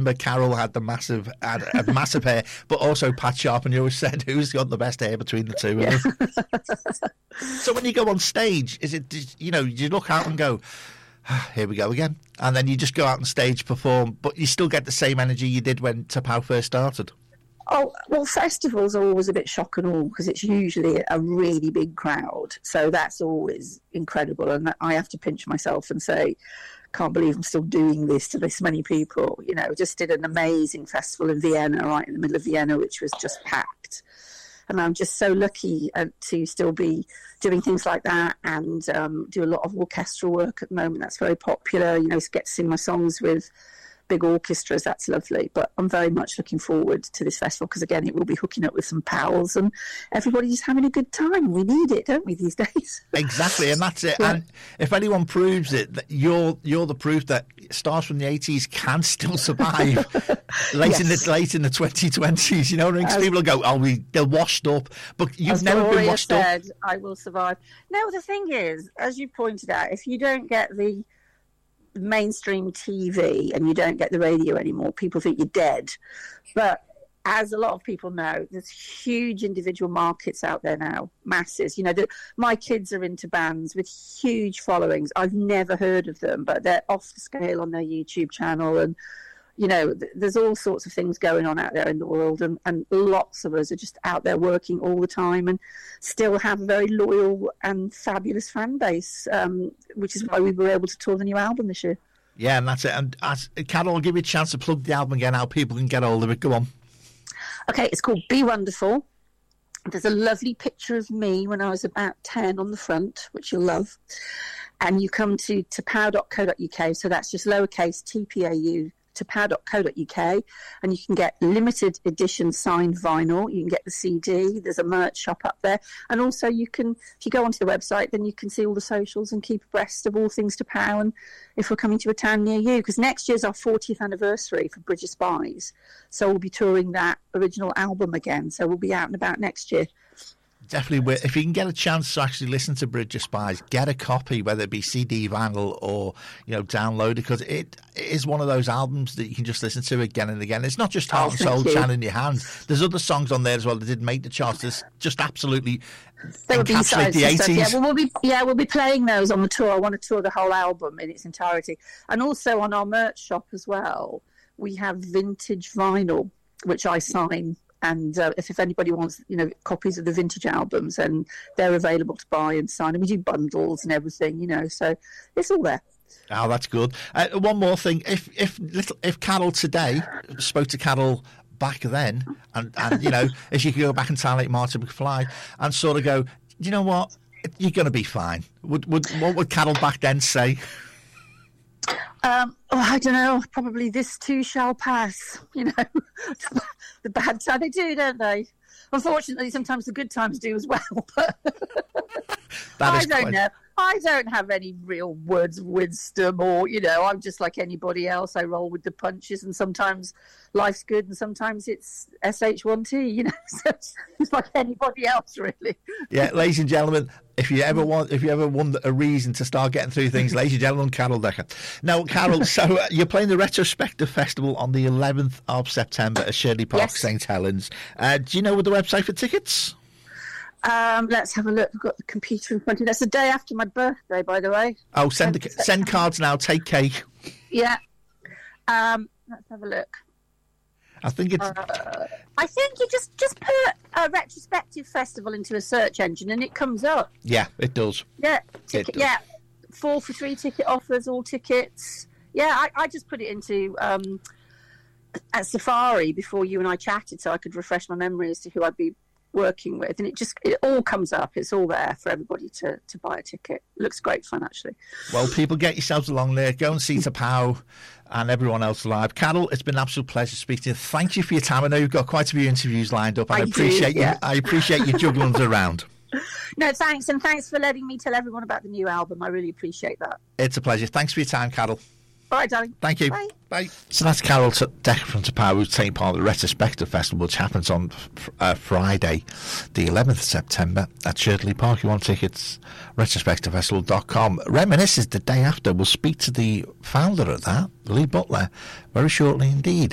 remember Carol had a massive hair, but also Pat Sharp, and you always said who's got the best hair between the two of them. So when you go on stage, is it, you look out and go, here we go again, and then you just go out on stage, perform, but you still get the same energy you did when Tapao first started? Oh, well, festivals are always a bit shock and awe because it's usually a really big crowd. So that's always incredible. And I have to pinch myself and say, can't believe I'm still doing this to this many people. Just did an amazing festival in Vienna, right in the middle of Vienna, which was just packed. And I'm just so lucky to still be doing things like that and do a lot of orchestral work at the moment. That's very popular. Get to sing my songs with big orchestras. That's lovely. But I'm very much looking forward to this festival because, again, it will be hooking up with some pals and everybody's having a good time. We need it, don't we, these days? Exactly, and that's it. Yeah. And if anyone proves it, that you're the proof that stars from the 80s can still survive late in the 2020s. You know what I mean? Because people will go, they're washed up. But you've never been washed up. I will survive. No, the thing is, as you pointed out, if you don't get the mainstream TV and you don't get the radio anymore, people think you're dead. But as a lot of people know, there's huge individual markets out there now, masses. My kids are into bands with huge followings. I've never heard of them, but they're off the scale on their YouTube channel, and there's all sorts of things going on out there in the world, and lots of us are just out there working all the time and still have a very loyal and fabulous fan base, which is why we were able to tour the new album this year. Yeah, and that's it. And Carol, I'll give you a chance to plug the album again, how people can get hold of it. Go on. Okay, it's called Be Wonderful. There's a lovely picture of me when I was about 10 on the front, which you'll love. And you come to tapao.co.uk, so that's just lowercase TPAU, tapao.co.uk, and you can get limited edition signed vinyl. You can get the CD. There's a merch shop up there, and also if you go onto the website, then you can see all the socials and keep abreast of all things Tapao, and if we're coming to a town near you, because next year's our 40th anniversary for Bridge of Spies, so we'll be touring that original album again, so we'll be out and about next year. Definitely, if you can get a chance to actually listen to Bridge of Spies, get a copy, whether it be CD, vinyl, or download it, because it is one of those albums that you can just listen to again and again. It's not just Heart and Soul, Chan in Your Hands. There's other songs on there as well that didn't make the charts. There's just absolutely encapsulate the 80s. Yeah, we'll be playing those on the tour. I want to tour the whole album in its entirety, and also on our merch shop as well. We have vintage vinyl, which I sign. And if anybody wants, copies of the vintage albums, and they're available to buy and sign. And we do bundles and everything, so it's all there. Oh, that's good. One more thing: if Carol today spoke to Carol back then, and if you could go back and tell like Martin McFly and sort of go, you know what, you're going to be fine. What would Carol back then say? I don't know. Probably this too shall pass. The bad times, they do, don't they? Unfortunately, sometimes the good times do as well. But I don't know. I don't have any real words of wisdom, or I'm just like anybody else. I roll with the punches, and sometimes life's good, and sometimes it's SH1T. So it's like anybody else, really. Yeah, ladies and gentlemen, if you ever want a reason to start getting through things, ladies and gentlemen, Carol Decker. Now, Carol, so you're playing the Retrospective Festival on the 11th of September at Shirley Park, yes. St Helens. Do you know the website for tickets? Let's have a look. I've got the computer in front of me. That's the day after my birthday, by the way. Oh, send cards now. Take cake. Yeah. Let's have a look. I think you just put a Retrospective Festival into a search engine and it comes up. Yeah, it does. Yeah. Yeah. 4 for 3 ticket offers, all tickets. Yeah, I just put it into at Safari before you and I chatted, so I could refresh my memory as to who I'd be working with, and it all comes up. It's all there for everybody to buy a ticket. It looks great fun, actually. Well, people, get yourselves along there. Go and see Tapao and everyone else live. Carol, it's been an absolute pleasure speaking to you. Thank you for your time. I know you've got quite a few interviews lined up. I appreciate you juggling us around. No, thanks, and thanks for letting me tell everyone about the new album. I really appreciate that. It's a pleasure. Thanks for your time, Carol. All right, darling. Thank you. Bye. Bye. So that's Carol Decker from Tapao, who's taking part of the Retrospective Festival, which happens on Friday, the 11th of September at Shirley Park. You want tickets, retrospectivefestival.com. Reminisce is the day after. We'll speak to the founder of that, Lee Butler, very shortly indeed.